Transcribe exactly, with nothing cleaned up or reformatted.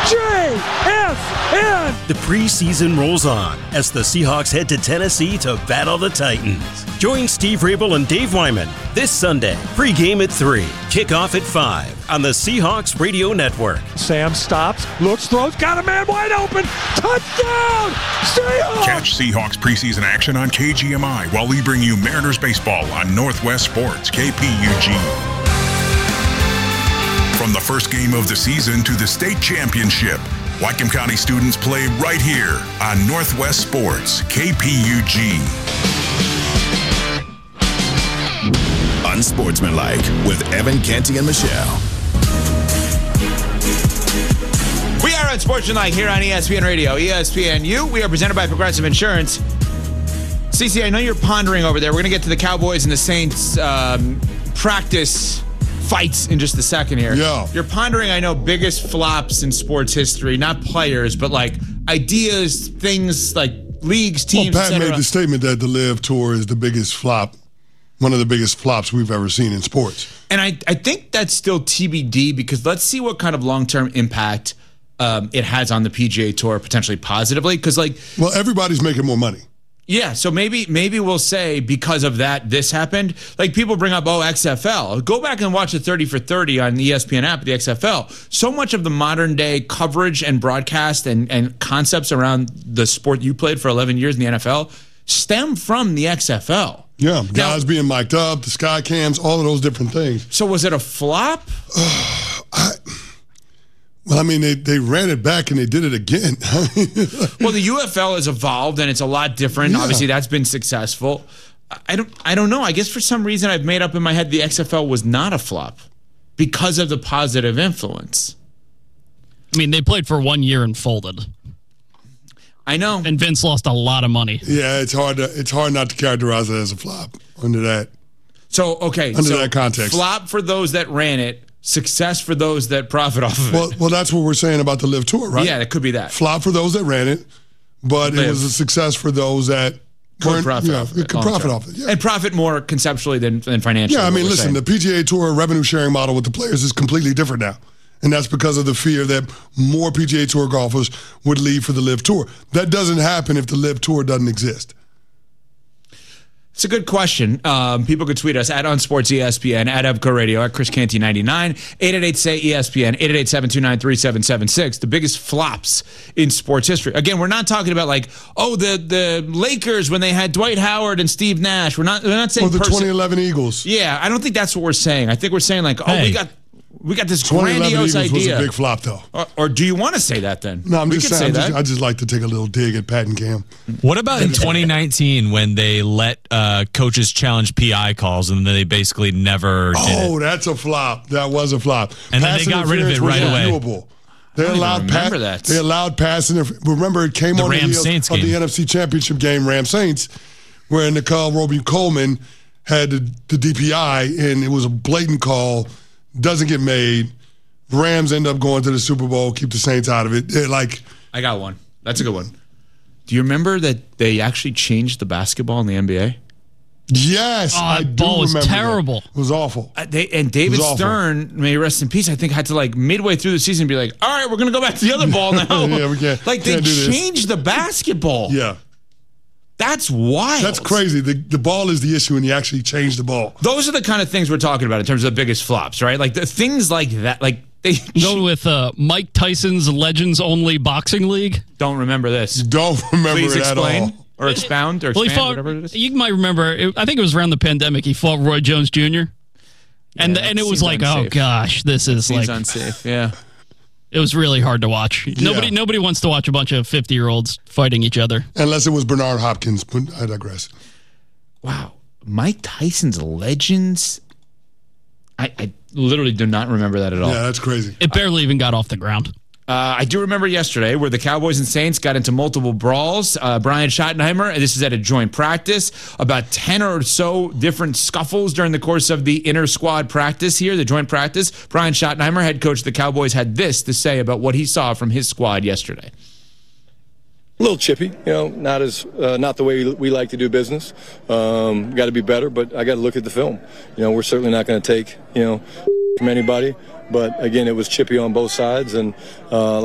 J S N. The preseason rolls on as the Seahawks head to Tennessee to battle the Titans. Join Steve Rabel and Dave Wyman this Sunday. Pre-game at three, kickoff at five on the Seahawks Radio Network. Sam stops, looks, throws, got a man wide open. Touchdown, Seahawks! Catch Seahawks preseason action on K G M I while we bring you Mariners baseball on Northwest Sports, K P U G. From the first game of the season to the state championship, Whatcom County students play right here on Northwest Sports, K P U G. Unsportsmanlike with Evan Canty and Michelle. We are Unsportsmanlike here on E S P N Radio, E S P N U. We are presented by Progressive Insurance. Cece, I know you're pondering over there. We're going to get to the Cowboys and the Saints um, practice fights in just a second here. Yeah. You're pondering, I know, biggest flops in sports history, not players, but like ideas, things like leagues, teams, well, Pat et cetera. made the statement that the Live Tour is the biggest flop, one of the biggest flops we've ever seen in sports. And I, I think that's still T B D because let's see what kind of long-term impact um, it has on the P G A Tour, potentially positively. Because, like, well, everybody's making more money. Yeah, so maybe maybe we'll say because of that this happened. Like people bring up, oh, X F L. Go back and watch the thirty for thirty on the E S P N app of the X F L. So much of the modern day coverage and broadcast and, and concepts around the sport you played for eleven years in the N F L stem from the X F L. Yeah, guys now, being mic'd up, the sky cams, all of those different things. So was it a flop? I, well, I mean, they, they ran it back and they did it again. Well, the U F L has evolved and it's a lot different. Yeah. Obviously, that's been successful. I don't I don't know. I guess for some reason I've made up in my head the X F L was not a flop because of the positive influence. I mean, they played for one year and folded. I know. And Vince lost a lot of money. Yeah, it's hard to it's hard not to characterize it as a flop under that. So, okay. Under so that context. Flop for those that ran it, success for those that profit off of it. Well, well, that's what we're saying about the Live Tour, right? Yeah, it could be that. Flop for those that ran it, but Live. it was a success for those that could profit yeah, off of it. could profit off it. Yeah. And profit more conceptually than, than financially. Yeah, I mean, we're listen, saying. the P G A Tour revenue sharing model with the players is completely different now. And that's because of the fear that more P G A Tour golfers would leave for the Live Tour. That doesn't happen if the Live Tour doesn't exist. It's a good question. Um, people could tweet us at UnsportsESPN, at Evco Radio, at Chris Canty ninety-nine, eight eight eight, S A Y, E S P N, eight eight eight, seven two nine, three seven seven six. The biggest flops in sports history. Again, we're not talking about like, oh, the the Lakers when they had Dwight Howard and Steve Nash. We're not, we're not saying Or the person- twenty eleven Eagles. Yeah, I don't think that's what we're saying. I think we're saying like, oh, Hey. we got we got this twenty eleven grandiose Eagles was idea. a big flop, though. Or, or do you want to say that then? No, I'm we just could saying. say I'm just- that. I just like to take a little dig at Pat and Cam. What about in twenty nineteen when they let uh, coaches challenge P I calls and then they basically never did Oh, it? that's a flop. That was a flop. And then they Pass got rid of it interference right was away. reviewable. They I don't allowed even pa- remember that. They allowed pass interference. Remember, it came The on the heels Rams-Saints of the game. N F C Championship game, Rams Saints, where Nicole Roby Coleman had the, the D P I, and it was a blatant call. Doesn't get made. Rams end up going to the Super Bowl, keep the Saints out of it. They're like, I got one. That's a good one. Do you remember that they actually changed the basketball in the N B A? yes, Oh, I that do ball was remember that. terrible. It was awful. Uh, they, and David It was awful. Stern, may he rest in peace, I think had to like midway through the season be like, all right, we're going to go back to the other ball now. Yeah, we can't- Like can't they do this. changed the basketball. Yeah, That's wild. that's crazy. The, the ball is the issue, and you actually change the ball. Those are the kind of things we're talking about in terms of the biggest flops, right? Like the things like that. Like they Go with uh, Mike Tyson's Legends Only Boxing League. don't remember this. Don't remember Please it at explain all. or expound or Well, expand, he fought, whatever it is. you might remember, it, I think it was around the pandemic, he fought Roy Jones Junior And Yeah, and that it was seems like, oh unsafe. gosh, this is Seems like, unsafe. Yeah. it was really hard to watch. Nobody nobody wants to watch a bunch of fifty-year-olds fighting each other. Unless it was Bernard Hopkins, but I digress. Wow. Mike Tyson's Legends. I, I literally do not remember that at all. Yeah, that's crazy. It barely even got off the ground. Uh, I do remember yesterday where the Cowboys and Saints got into multiple brawls. Uh, Brian Schottenheimer, and this is at a joint practice, about ten or so different scuffles during the course of the inter squad practice here, the joint practice. Brian Schottenheimer, head coach of the Cowboys, had this to say about what he saw from his squad yesterday. A little chippy, you know, not as uh, not the way we like to do business. Um, got to be better, but I got to look at the film. You know, we're certainly not going to take, you know, from anybody. But again, it was chippy on both sides, and uh,